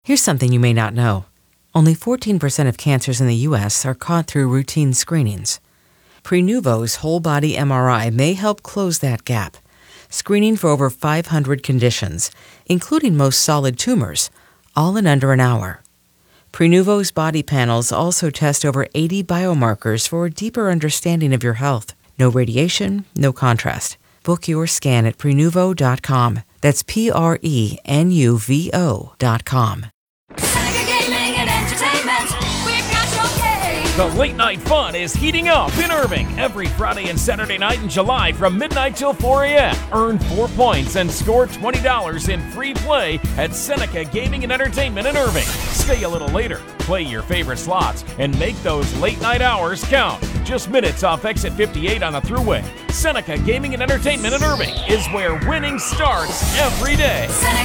Here's something you may not know. Only 14% of cancers in the U.S. are caught through routine screenings. Prenuvo's whole-body MRI may help close that gap, screening for over 500 conditions, including most solid tumors, all in under an hour. Prenuvo's body panels also test over 80 biomarkers for a deeper understanding of your health. No radiation, no contrast. Book your scan at Prenuvo.com. That's Prenuvo.com. Seneca Gaming and Entertainment, we've got your game. The late night fun is heating up in Irving every Friday and Saturday night in July from midnight till 4 a.m. Earn 4 points and score $20 in free play at Seneca Gaming and Entertainment in Irving. Stay a little later, play your favorite slots, and make those late night hours count. Just minutes off exit 58 on the Thruway. Seneca Gaming and Entertainment in Irving is where winning starts every day.